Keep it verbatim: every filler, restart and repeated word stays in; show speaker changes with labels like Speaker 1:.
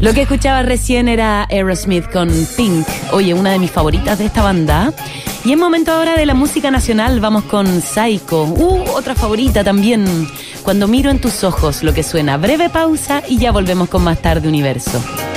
Speaker 1: Lo que escuchaba recién era Aerosmith con Pink. Oye, una de mis favoritas de esta banda. Y es momento ahora de la música nacional. Vamos con Psycho. Uh, otra favorita también. Cuando miro en tus ojos, lo que suena. Breve pausa y ya volvemos con Más Tarde Universo.